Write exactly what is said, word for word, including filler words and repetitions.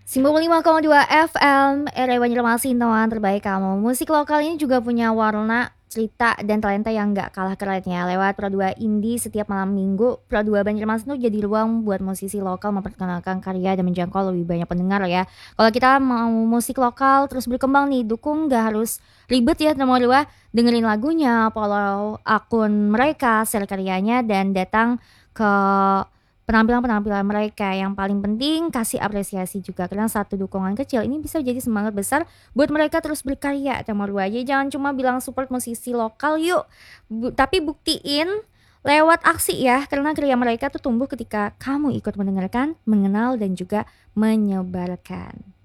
sembilan puluh lima koma dua F M, R R Banjarmasin, teman terbaik kamu. Musik lokal ini juga punya warna, cerita, dan talenta yang gak kalah kerennya. Lewat Pro dua Indie setiap malam minggu, Pro dua Banjarmasin tuh jadi ruang buat musisi lokal memperkenalkan karya dan menjangkau lebih banyak pendengar ya. Kalau kita mau musik lokal terus berkembang nih, dukung gak harus ribet ya nomor dua. Dengerin lagunya, follow akun mereka, share karyanya, dan datang ke penampilan-penampilan mereka. Yang paling penting kasih apresiasi juga, karena satu dukungan kecil ini bisa jadi semangat besar buat mereka terus berkarya. Nomor dua aja, jangan cuma bilang support musisi lokal yuk, Bu- tapi buktiin lewat aksi ya, karena karya mereka tuh tumbuh ketika kamu ikut mendengarkan, mengenal, dan juga menyebarkan.